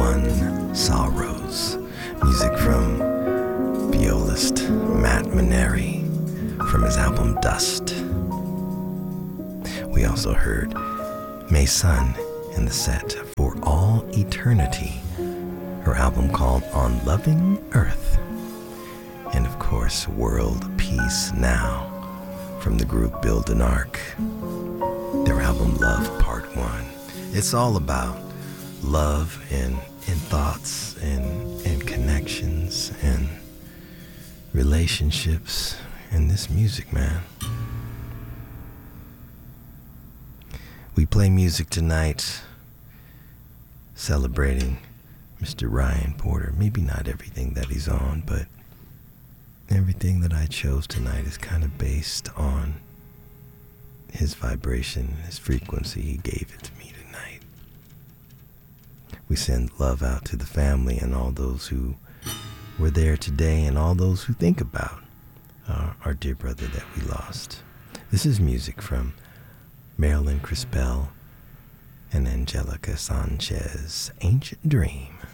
One Sorrows. Music from violist Matt Maneri from his album Dust. We also heard May Sun in the set For All Eternity, her album called On Loving Earth. And of course, World Peace Now from the group Build an Ark, their album Love Part 1. It's all about love and thoughts and connections and relationships and this music, man. We play music tonight celebrating Mr. Ryan Porter. Maybe not everything that he's on, but everything that I chose tonight is kind of based on his vibration, his frequency. He gave it to me tonight. We send love out to the family and all those who were there today and all those who think about our dear brother that we lost. This is music from Marilyn Crispell and Angelica Sanchez, Ancient Dream.